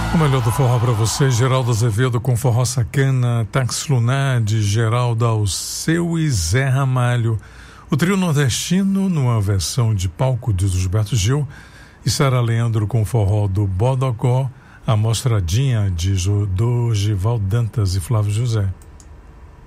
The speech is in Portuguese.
O melhor do forró para você, Geraldo Azevedo com Forró Sacana, Táxi Lunar de Geraldo Alceu e Zé Ramalho. O trio nordestino numa versão de palco de Gilberto Gil e Sara Leandro com forró do Bodocó, a mostradinha do Gival Dantas e Flávio José.